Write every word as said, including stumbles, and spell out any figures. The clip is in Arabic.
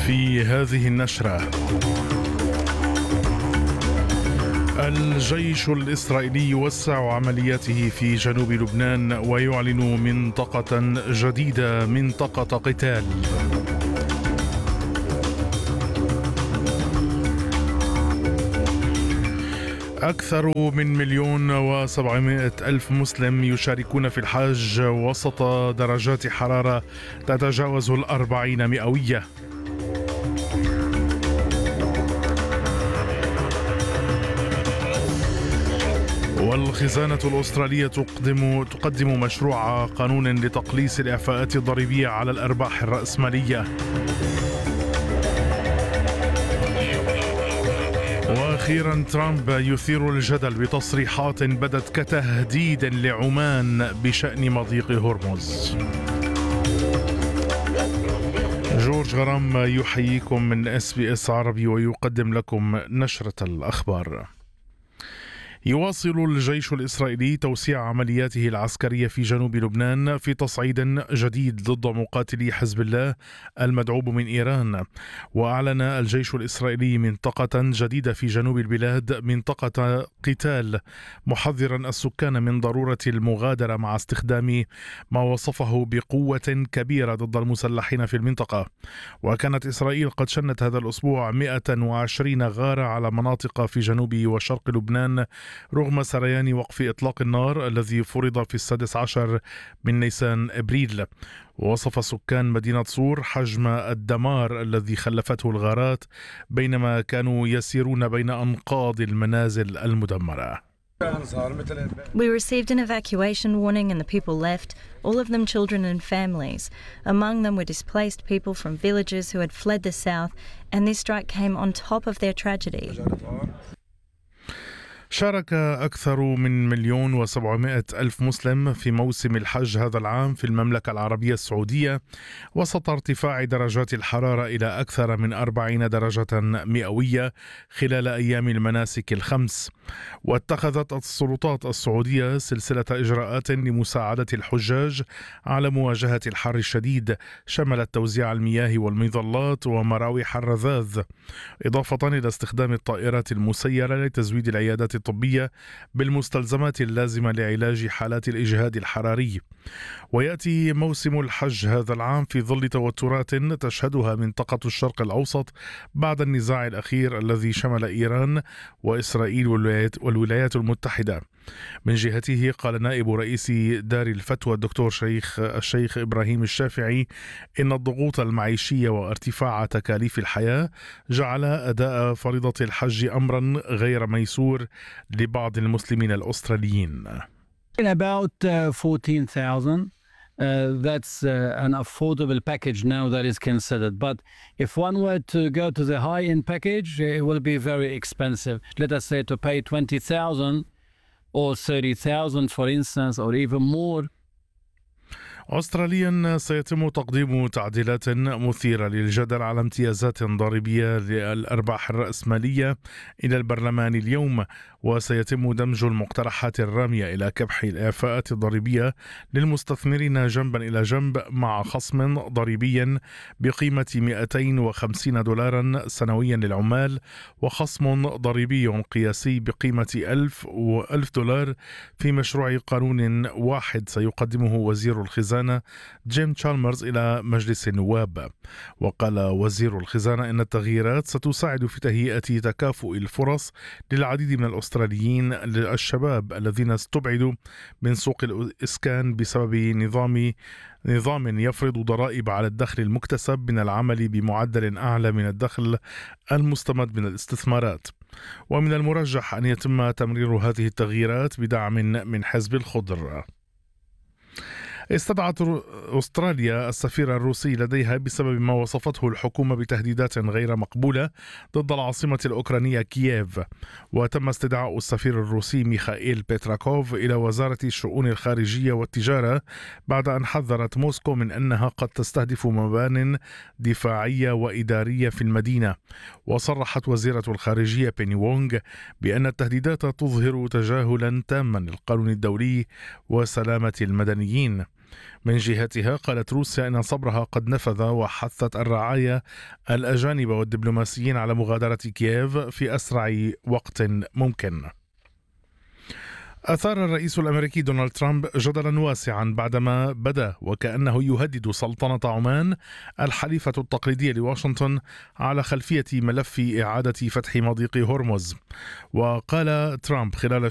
في هذه النشرة: الجيش الإسرائيلي يوسع عملياته في جنوب لبنان ويعلن منطقة جديدة منطقة قتال. أكثر من مليون وسبعمائة ألف مسلم يشاركون في الحج وسط درجات حرارة تتجاوز الأربعين مئوية. والخزانة الأسترالية تقدم تقدم مشروع قانون لتقليص الإعفاءات الضريبية على الأرباح الرأسمالية. وأخيرا ترامب يثير الجدل بتصريحات بدت كتهديد لعمان بشأن مضيق هرمز. جورج غرام يحييكم من إس بي إس عربي ويقدم لكم نشرة الأخبار. يواصل الجيش الإسرائيلي توسيع عملياته العسكرية في جنوب لبنان في تصعيد جديد ضد مقاتلي حزب الله المدعوب من إيران. وأعلن الجيش الإسرائيلي منطقة جديدة في جنوب البلاد منطقة قتال، محذرا السكان من ضرورة المغادرة مع استخدام ما وصفه بقوة كبيرة ضد المسلحين في المنطقة. وكانت إسرائيل قد شنت هذا الأسبوع مئة وعشرين غارة على مناطق في جنوب وشرق لبنان رغم سريان وقف إطلاق النار الذي فرض في السادس عشر من نيسان أبريل. ووصف سكان مدينة صور حجم الدمار الذي خلفته الغارات بينما كانوا يسيرون بين أنقاض المنازل المدمرة. We received an evacuation warning and the people left, all of them children and families. Among them were displaced people from villages who had fled the south, and this strike came on top of their tragedy. شارك أكثر من مليون وسبعمائة ألف مسلم في موسم الحج هذا العام في المملكة العربية السعودية وسط ارتفاع درجات الحرارة إلى أكثر من أربعين درجة مئوية خلال أيام المناسك الخمس. واتخذت السلطات السعودية سلسلة إجراءات لمساعدة الحجاج على مواجهة الحر الشديد، شملت توزيع المياه والمظلات ومراوح الرذاذ، إضافة إلى استخدام الطائرات المسيرة لتزويد العيادات الطبية بالمستلزمات اللازمة لعلاج حالات الإجهاد الحراري. ويأتي موسم الحج هذا العام في ظل توترات تشهدها منطقة الشرق الأوسط بعد النزاع الأخير الذي شمل إيران وإسرائيل والولايات المتحدة. من جهته قال نائب رئيس دار الفتوى الدكتور شيخ الشيخ إبراهيم الشافعي إن الضغوط المعيشية وارتفاع تكاليف الحياة جعل أداء فريضة الحج أمرا غير ميسور لبعض المسلمين الأستراليين. In about uh, fourteen thousand. Uh, that's uh, an affordable package now that is considered. But if one were to go to the high-end package, it will be very expensive. Let us say to pay twenty thousand or thirty thousand, for instance, or even more. أستراليا سيتم تقديم تعديلات مثيرة للجدل على امتيازات ضريبية للأرباح الرأسمالية إلى البرلمان اليوم، وسيتم دمج المقترحات الرامية إلى كبح الإعفاءات الضريبية للمستثمرين جنبا إلى جنب مع خصم ضريبي بقيمة مئتين وخمسين دولارا سنويا للعمال وخصم ضريبي قياسي بقيمة ألف وألف دولار في مشروع قانون واحد سيقدمه وزير الخزانة جيم تشالمرز إلى مجلس النواب. وقال وزير الخزانة إن التغييرات ستساعد في تهيئة تكافؤ الفرص للعديد من الأستراليين الشباب الذين استبعدوا من سوق الإسكان بسبب نظام نظام يفرض ضرائب على الدخل المكتسب من العمل بمعدل أعلى من الدخل المستمد من الاستثمارات. ومن المرجح أن يتم تمرير هذه التغييرات بدعم من حزب الخضر. استدعت أستراليا السفير الروسي لديها بسبب ما وصفته الحكومة بتهديدات غير مقبولة ضد العاصمة الأوكرانية كييف. وتم استدعاء السفير الروسي ميخائيل بيتراكوف إلى وزارة الشؤون الخارجية والتجارة بعد أن حذرت موسكو من أنها قد تستهدف مبان دفاعية وإدارية في المدينة. وصرحت وزيرة الخارجية بيني وونغ بأن التهديدات تظهر تجاهلا تاما للقانون الدولي وسلامة المدنيين. من جهتها قالت روسيا إن صبرها قد نفذ، وحثت الرعاية الأجانب والدبلوماسيين على مغادرة كييف في أسرع وقت ممكن. أثار الرئيس الأمريكي دونالد ترامب جدلا واسعا بعدما بدا وكأنه يهدد سلطنة عمان الحليفة التقليدية لواشنطن على خلفية ملف إعادة فتح مضيق هرمز. وقال ترامب خلال